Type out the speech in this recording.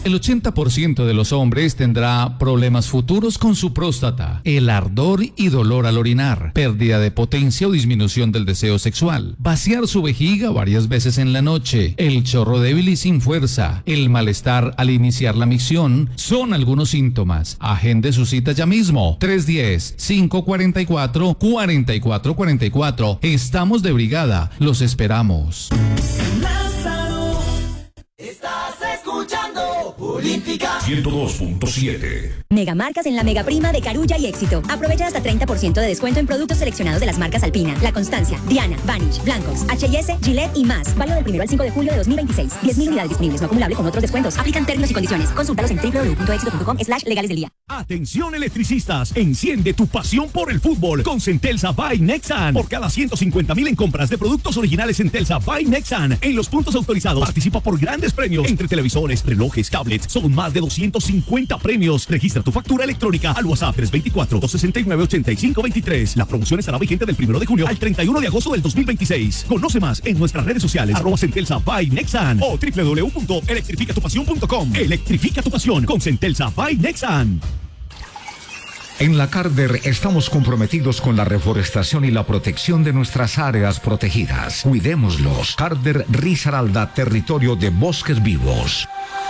El 80% de los hombres tendrá problemas futuros con su próstata, el ardor y dolor al orinar, pérdida de potencia o disminución del deseo sexual, vaciar su vejiga varias veces en la noche, el chorro débil y sin fuerza, el malestar al iniciar la micción, son algunos síntomas. Agende su cita ya mismo. 310-544-4444. Estamos de brigada. Los esperamos. Estás escuchando Olímpica 102.7. Megamarcas en la Mega Prima de Carulla y Éxito. Aprovecha hasta 30% de descuento en productos seleccionados de las marcas Alpina, La Constancia, Diana, Vanish, Blancos, H&S, Gillette y más. Válido del 1 al 5 de julio de 2026. 10.000 unidades disponibles, no acumulable con otros descuentos. Aplican términos y condiciones. Consúltalos en www.exito.com/legales del día. Atención electricistas, enciende tu pasión por el fútbol con Centelsa by Nexan. Por cada 150.000 en compras de productos originales Centelsa by Nexan en los puntos autorizados, participa por grandes premios entre televisores, relojes, tablets. Son más de 250 premios. Registra tu factura electrónica al WhatsApp 324-269-8523. La promoción estará vigente del 1 de junio al 31 de agosto del 2026. Conoce más en nuestras redes sociales @Centelsa by Nexan o www.electrificatupasion.com. Electrifica tu pasión con Centelsa by Nexan. En la Carder estamos comprometidos con la reforestación y la protección de nuestras áreas protegidas. Cuidémoslos. Carder Risaralda, territorio de bosques vivos.